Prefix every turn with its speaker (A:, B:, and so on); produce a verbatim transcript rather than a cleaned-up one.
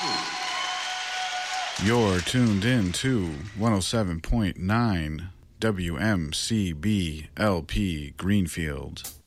A: You're tuned in to one oh seven point nine W M C B L P Greenfield.